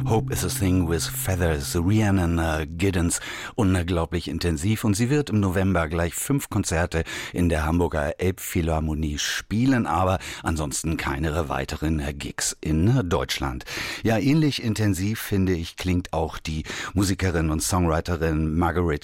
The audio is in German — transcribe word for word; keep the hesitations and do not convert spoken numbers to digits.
Hope is a Thing with Feathers, Rhiannon uh, Giddens, unglaublich intensiv, und sie wird im November gleich fünf Konzerte in der Hamburger Elbphilharmonie spielen, aber ansonsten keine weiteren Gigs in Deutschland. Ja, ähnlich intensiv, finde ich, klingt auch die Musikerin und Songwriterin Margaret